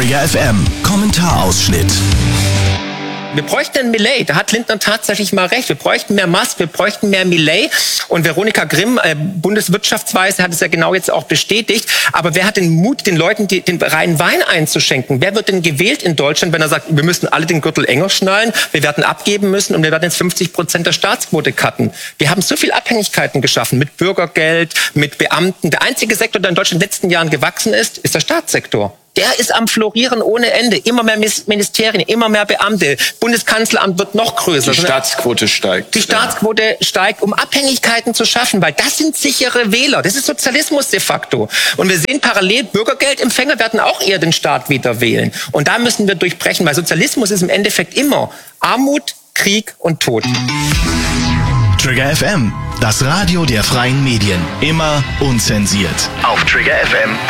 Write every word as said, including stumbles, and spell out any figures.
Trigger F M, Kommentarausschnitt. Wir bräuchten einen Millet. Da hat Lindner tatsächlich mal recht. Wir bräuchten mehr Musk, wir bräuchten mehr Millet. Und Veronika Grimm, äh, Bundeswirtschaftsweise, hat es ja genau jetzt auch bestätigt. Aber wer hat den Mut, den Leuten die, den reinen Wein einzuschenken? Wer wird denn gewählt in Deutschland, wenn er sagt, wir müssen alle den Gürtel enger schnallen, wir werden abgeben müssen und wir werden jetzt fünfzig Prozent der Staatsquote cutten? Wir haben so viel Abhängigkeiten geschaffen mit Bürgergeld, mit Beamten. Der einzige Sektor, der in Deutschland in den letzten Jahren gewachsen ist, ist der Staatssektor. Der ist am Florieren ohne Ende. Immer mehr Ministerien, immer mehr Beamte. Bundeskanzleramt wird noch größer. Die Staatsquote steigt. Die Staatsquote ja. steigt, um Abhängigkeiten zu schaffen, weil das sind sichere Wähler. Das ist Sozialismus de facto. Und wir sehen parallel, Bürgergeldempfänger werden auch eher den Staat wieder wählen. Und da müssen wir durchbrechen, weil Sozialismus ist im Endeffekt immer Armut, Krieg und Tod. Trigger F M, das Radio der freien Medien. Immer unzensiert. Auf trigger f m